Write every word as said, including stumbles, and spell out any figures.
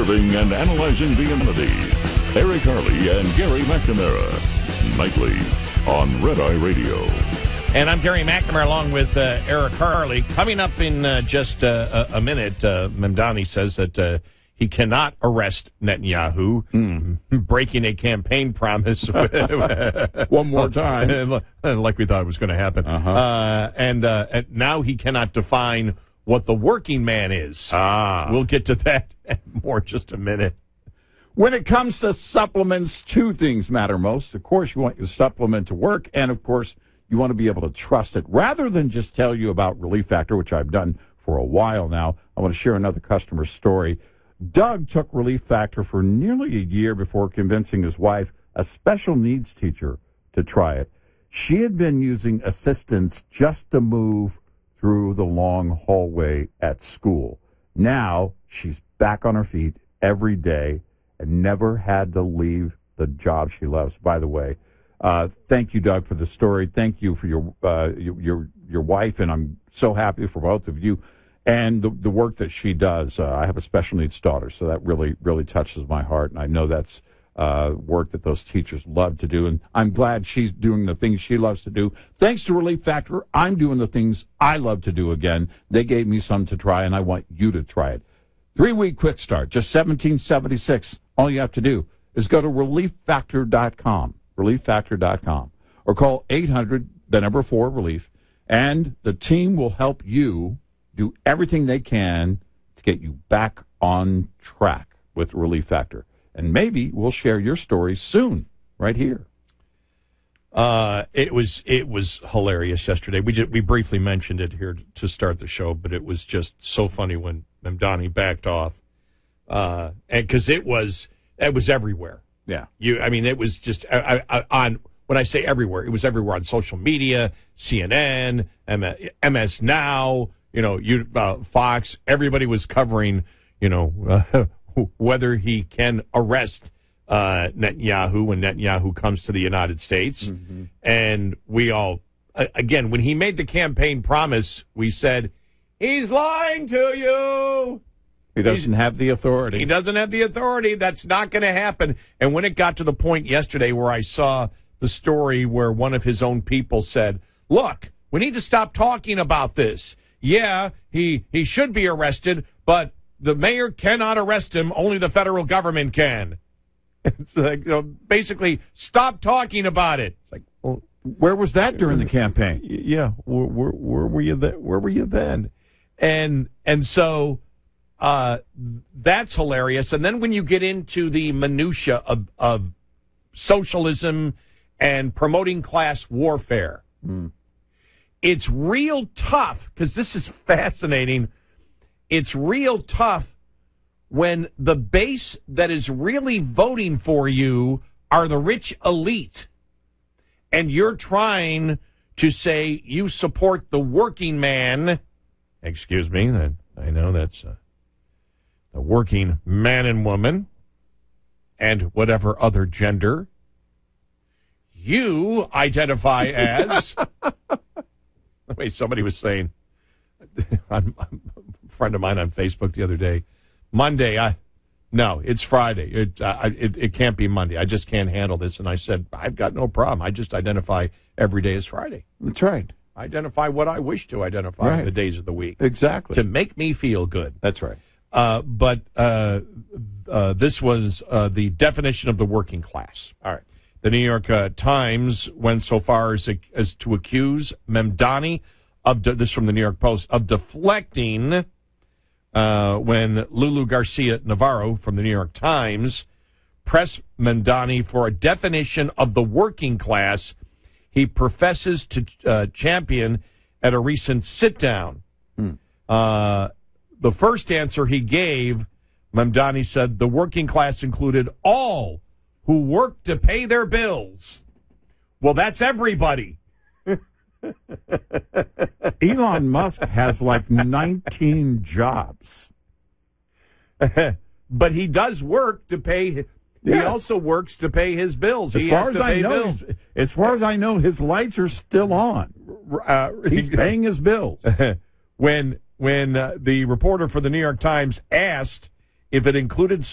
observing and analyzing the humanity. Eric Harley and Gary McNamara. Nightly on Red Eye Radio. And I'm Gary McNamara along with uh, Eric Harley. Coming up in uh, just uh, a, a minute, uh, Mamdani says that uh, he cannot arrest Netanyahu, mm. breaking a campaign promise. One more time. Like we thought it was going to happen. Uh-huh. Uh, and, uh, and now he cannot define what the working man is. Ah. We'll get to that in more just a minute. When it comes to supplements, two things matter most. Of course, you want your supplement to work, and, of course, you want to be able to trust it. Rather than just tell you about Relief Factor, which I've done for a while now, I want to share another customer story. Doug took Relief Factor for nearly a year before convincing his wife, a special needs teacher, to try it. She had been using assistance just to move through the long hallway at school. Now she's back on her feet every day and never had to leave the job she loves. By the way, uh, thank you, Doug, for the story. Thank you for your uh, your, your your wife, and I'm so happy for both of you and the, the work that she does. Uh, I have a special needs daughter, so that really, really touches my heart, and I know that's uh, work that those teachers love to do, and I'm glad she's doing the things she loves to do. Thanks to Relief Factor, I'm doing the things I love to do again. They gave me some to try, and I want you to try it. Three-week quick start, just seventeen seventy-six. All you have to do is go to relief factor dot com, relief factor dot com, or call eight hundred, the number four, relief, and the team will help you do everything they can to get you back on track with Relief Factor. And maybe we'll share your story soon, right here. Uh, it was it was hilarious yesterday. We just, we briefly mentioned it here to start the show, but it was just so funny when Mamdani backed off, uh, and because it was it was everywhere. Yeah, you. I mean, it was just I, I, on when I say everywhere, it was everywhere on social media, C N N, M S Now. You know, you uh, Fox. Everybody was covering. You know, uh, whether he can arrest Uh, Netanyahu when Netanyahu comes to the United States. Mm-hmm. And we all, uh, again, when he made the campaign promise, we said, he's lying to you. He doesn't He's, have the authority. He doesn't have the authority. That's not going to happen. And when it got to the point yesterday where I saw the story where one of his own people said, look, we need to stop talking about this. Yeah, he, he should be arrested, but the mayor cannot arrest him. Only the federal government can. It's like, you know, basically, stop talking about it. It's like, well, where was that during the campaign? Yeah, where, where, where were you then? Where were you then? And and so uh, that's hilarious. And then when you get into the minutia of, of socialism and promoting class warfare, mm. it's real tough, because this is fascinating. It's real tough when the base that is really voting for you are the rich elite, and you're trying to say you support the working man, excuse me, that I know that's uh, the working man and woman, and whatever other gender you identify as. Wait, somebody was saying, a friend of mine on Facebook the other day, Monday, I no, it's Friday. It, uh, it it can't be Monday. I just can't handle this. And I said, I've got no problem. I just identify every day as Friday. That's right. I identify what I wish to identify right. the days of the week. Exactly. To make me feel good. That's right. Uh, but uh, uh, this was uh, the definition of the working class. All right. The New York uh, Times went so far as, as to accuse Mamdani of, de- this from the New York Post, of deflecting Uh, when Lulu Garcia Navarro from the New York Times pressed Mamdani for a definition of the working class he professes to uh, champion at a recent sit-down. Hmm. Uh, the first answer he gave, Mamdani said the working class included all who work to pay their bills. Well, that's everybody. Elon Musk has like nineteen jobs. But he does work to pay. He yes. also works to pay his bills. As he far has as to I pay know, bills. as far as I know, his lights are still on. Uh, He's paying his bills. when when uh, the reporter for the New York Times asked if it included